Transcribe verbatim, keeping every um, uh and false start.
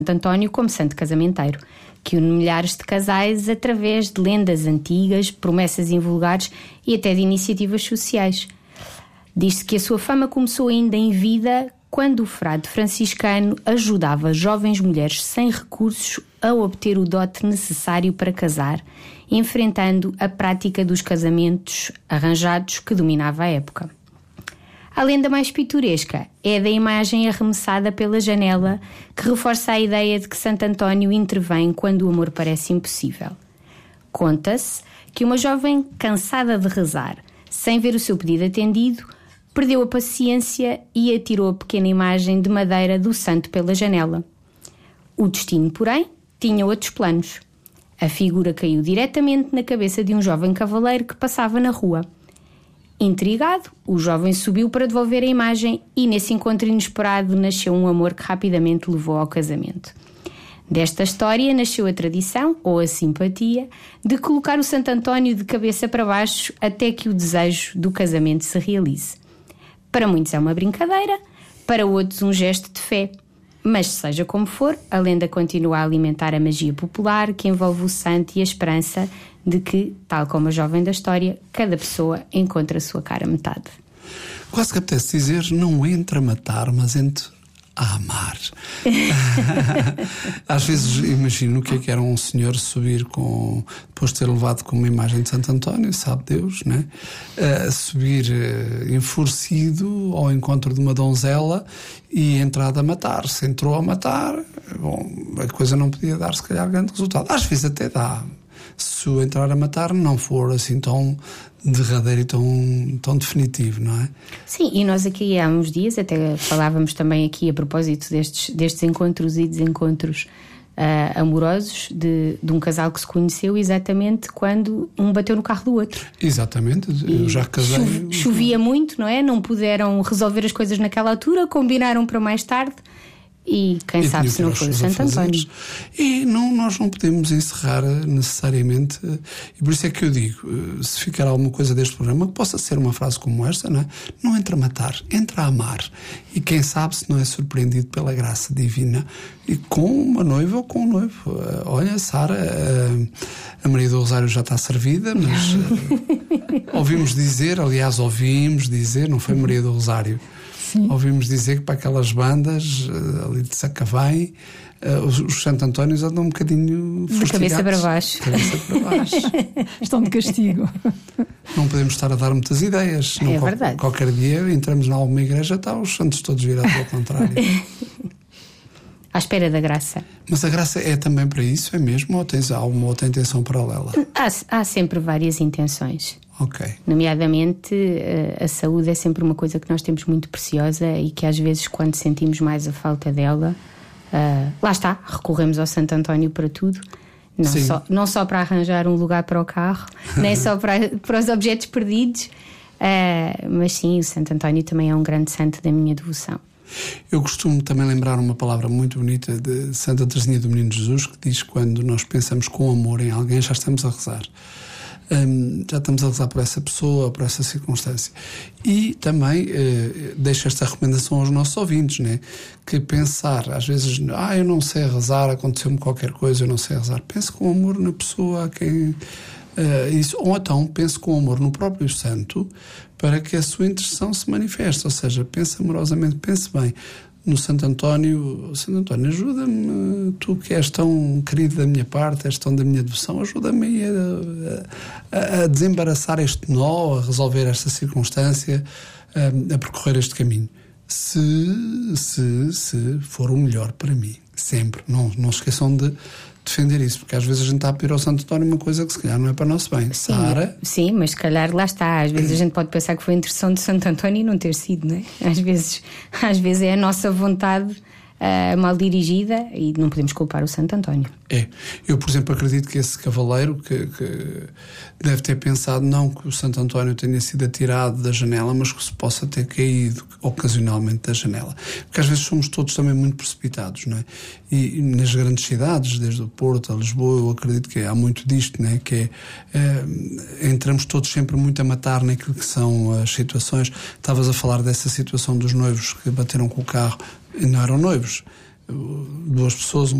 António como santo casamenteiro, que une milhares de casais através de lendas antigas, promessas invulgares e até de iniciativas sociais. Diz-se que a sua fama começou ainda em vida, quando o frade franciscano ajudava jovens mulheres sem recursos a obter o dote necessário para casar, enfrentando a prática dos casamentos arranjados que dominava a época. A lenda mais pitoresca é a da imagem arremessada pela janela, que reforça a ideia de que Santo António intervém quando o amor parece impossível. Conta-se que uma jovem cansada de rezar, sem ver o seu pedido atendido, perdeu a paciência e atirou a pequena imagem de madeira do santo pela janela. O destino, porém, tinha outros planos. A figura caiu diretamente na cabeça de um jovem cavaleiro que passava na rua. Intrigado, o jovem subiu para devolver a imagem e nesse encontro inesperado nasceu um amor que rapidamente levou ao casamento. Desta história nasceu a tradição, ou a simpatia, de colocar o Santo António de cabeça para baixo até que o desejo do casamento se realize. Para muitos é uma brincadeira, para outros um gesto de fé. Mas seja como for, a lenda continua a alimentar a magia popular que envolve o santo e a esperança de que, tal como a jovem da história, cada pessoa encontra a sua cara metade. Quase que apetece dizer, não entra a matar, mas entra a amar. Às vezes imagino o que é que era um senhor subir com, depois de ter levado com uma imagem de Santo António, sabe Deus, né? Uh, subir uh, enfurecido ao encontro de uma donzela e entrar a matar. Se entrou a matar, bom, a coisa não podia dar se calhar grande resultado. Às vezes até dá, se o entrar a matar não for assim tão derradeiro e tão, tão definitivo, não é? Sim, e nós aqui há uns dias até falávamos também aqui a propósito destes, destes encontros e desencontros uh, amorosos de, de um casal que se conheceu exatamente quando um bateu no carro do outro. Exatamente, eu já casei. Chove, chovia muito, não é? Não puderam resolver as coisas naquela altura, combinaram para mais tarde. E quem e sabe se não foi o Santo António. E não, nós não podemos encerrar necessariamente, e por isso é que eu digo, se ficar alguma coisa deste programa que possa ser uma frase como esta, não é? Não entra a matar, entra a amar. E quem sabe se não é surpreendido pela graça divina e com uma noiva ou com um noivo. Olha, Sara, a Maria do Rosário já está servida, mas ouvimos dizer, aliás ouvimos dizer, não foi Maria do Rosário, sim. Ouvimos dizer que para aquelas bandas uh, ali de Sacavém, uh, os, os Santo Antónios andam um bocadinho de cabeça para baixo. Cabeça para baixo. Estão de castigo. Não podemos estar a dar muitas ideias. É não, verdade. Qual, qualquer dia entramos em alguma igreja, está os santos todos virados ao contrário. À espera da graça. Mas a graça é também para isso, é mesmo? Ou tens alguma outra intenção paralela? Há, há sempre várias intenções. Ok. Nomeadamente, a saúde é sempre uma coisa que nós temos muito preciosa e que às vezes, quando sentimos mais a falta dela, uh, lá está, recorremos ao Santo António para tudo. Não só, não só para arranjar um lugar para o carro, nem só para, para os objetos perdidos, uh, mas sim, o Santo António também é um grande santo da minha devoção. Eu costumo também lembrar uma palavra muito bonita de Santa Teresinha do Menino Jesus, que diz que quando nós pensamos com amor em alguém, já estamos a rezar. Um, já estamos a rezar por essa pessoa, por essa circunstância. E também uh, deixo esta recomendação aos nossos ouvintes, né? Que pensar, às vezes, ah, eu não sei rezar, aconteceu-me qualquer coisa, eu não sei rezar. Pense com amor na pessoa a quem... Uh, isso, ou então pense com amor no próprio santo para que a sua intercessão se manifeste, ou seja, pense amorosamente, pense bem no Santo António. Santo António, ajuda-me, tu que és tão querido da minha parte, és tão da minha devoção, ajuda-me a, a, a desembaraçar este nó, a resolver esta circunstância, a, a percorrer este caminho, se, se, se for o melhor para mim, sempre. Não, não se esqueçam de defender isso, porque às vezes a gente está a pedir ao Santo António uma coisa que se calhar não é para o nosso bem. Sim, Sara? Sim, mas se calhar lá está. Às vezes a gente pode pensar que foi a intercessão de Santo António e não ter sido, não é? Às vezes, às vezes é a nossa vontade uh, mal dirigida e não podemos culpar o Santo António. É. Eu, por exemplo, acredito que esse cavaleiro que, que deve ter pensado não que o Santo António tenha sido atirado da janela, mas que se possa ter caído ocasionalmente da janela. Porque às vezes somos todos também muito precipitados, não é? E, e nas grandes cidades, desde o Porto a Lisboa, eu acredito que há muito disto, não é? Que é, é, entramos todos sempre muito a matar naquilo que são as situações. Estavas a falar dessa situação dos noivos que bateram com o carro e não eram noivos. duas pessoas,